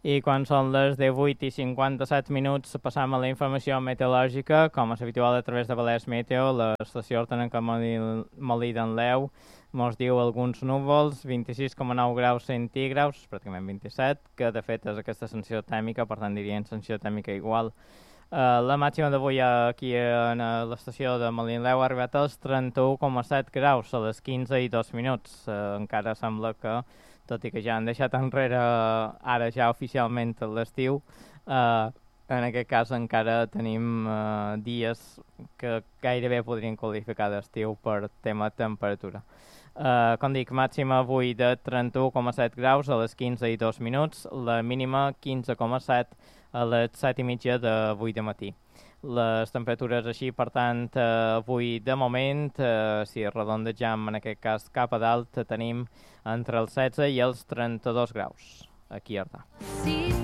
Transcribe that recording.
I quan són les 18:57 passam a la informació meteorològica, com és habitual a través de Balears Meteo, l'estació hortanenca Molí d'en Leu mos diu alguns núvols, 26,9 graus centígrads, pràcticament 27, que de fet és aquesta sensació tèrmica, per tant diríem sensació tèrmica igual. La màxima d'avui aquí a l'estació de Molinleu ha arribat als 31,7 graus a les 15:02. Encara sembla que, tot i que ja han deixat enrere ara ja oficialment l'estiu, en aquest cas encara tenim dies que gairebé podrien qualificar d'estiu per tema temperatura. Com dic, màxima avui de 31,7 graus a les 15:02, la mínima 15,7 a les 7:30 d'avui de matí. Les temperatures així, per tant, avui de moment, si redondejam en aquest cas cap a dalt, tenim entre els 16 i els 32 graus aquí a Artà. Sí.